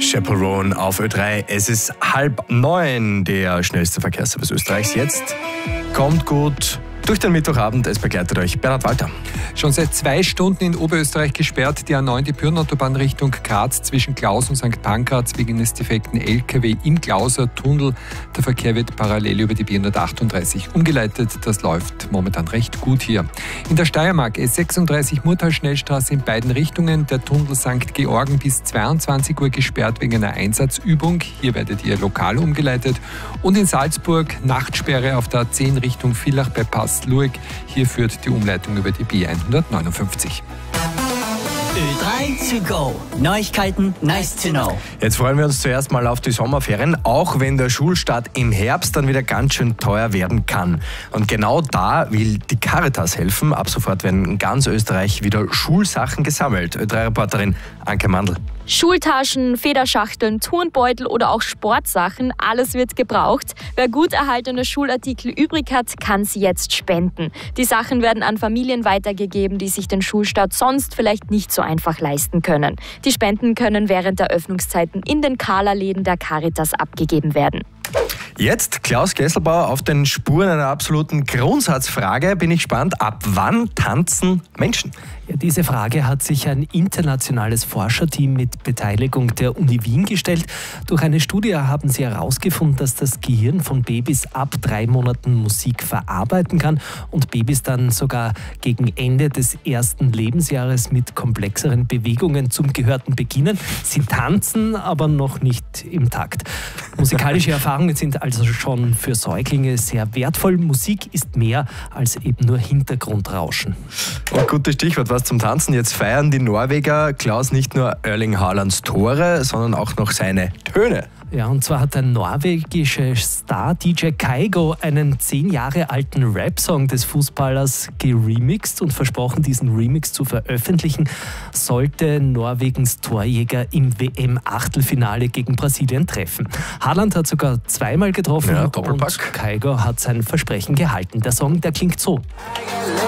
Chaperone auf Ö3. Es ist 8:30, der schnellste Verkehrsservice Österreichs. Jetzt kommt gut durch den Mittwochabend. Es begleitet euch Bernhard Walter. Schon seit 2 Stunden in Oberösterreich gesperrt die A9, die Pyreneautobahn Richtung Graz zwischen Klaus und St. Pankraz wegen eines defekten LKW im Glauser Tunnel. Der Verkehr wird parallel über die B138 umgeleitet. Das läuft momentan recht gut hier. In der Steiermark S36 Murtal-Schnellstraße in beiden Richtungen. Der Tunnel St. Georgen bis 22 Uhr gesperrt wegen einer Einsatzübung. Hier werdet ihr lokal umgeleitet. Und in Salzburg Nachtsperre auf der A10 Richtung Villach bei Pass-Lueck. Hier führt die Umleitung über die B159. Ö3 to go. Neuigkeiten, nice to know. Jetzt freuen wir uns zuerst mal auf die Sommerferien, auch wenn der Schulstart im Herbst dann wieder ganz schön teuer werden kann. Und genau da will die Caritas helfen. Ab sofort werden in ganz Österreich wieder Schulsachen gesammelt. Ö3-Reporterin Anke Mandl. Schultaschen, Federschachteln, Turnbeutel oder auch Sportsachen, alles wird gebraucht. Wer gut erhaltene Schulartikel übrig hat, kann sie jetzt spenden. Die Sachen werden an Familien weitergegeben, die sich den Schulstart sonst vielleicht nicht so einfach leisten können. Die Spenden können während der Öffnungszeiten in den Kala-Läden der Caritas abgegeben werden. Jetzt Klaus Gesselbauer auf den Spuren einer absoluten Grundsatzfrage. Bin ich gespannt, ab wann tanzen Menschen? Ja, diese Frage hat sich ein internationales Forscherteam mit Beteiligung der Uni Wien gestellt. Durch eine Studie haben sie herausgefunden, dass das Gehirn von Babys ab 3 Monaten Musik verarbeiten kann und Babys dann sogar gegen Ende des ersten Lebensjahres mit komplexeren Bewegungen zum Gehörten beginnen. Sie tanzen, aber noch nicht im Takt. Musikalische Erfahrungen sind also schon für Säuglinge sehr wertvoll. Musik ist mehr als eben nur Hintergrundrauschen. Und gutes Stichwort, was zum Tanzen. Jetzt feiern die Norweger, Klaus, nicht nur Erling Haalands Tore, sondern auch noch seine Töne. Ja, und zwar hat der norwegische Star DJ Kygo einen 10 Jahre alten Rap-Song des Fußballers geremixed und versprochen, diesen Remix zu veröffentlichen, sollte Norwegens Torjäger im WM-Achtelfinale gegen Brasilien treffen. Haaland hat sogar 2-mal getroffen, ja, Doppelpack. Und Kygo hat sein Versprechen gehalten. Der Song, der klingt so.